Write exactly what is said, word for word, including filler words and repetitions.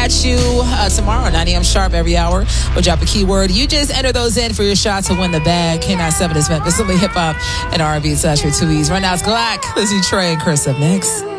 at you uh, tomorrow, nine a.m. sharp every hour. We'll drop a keyword. You just enter those in for your shot to win the bag. K ninety-seven is Memphis, simply hip hop and R and B slash for two E's. Right now it's Glock. Lizzie Trey and Chris up next.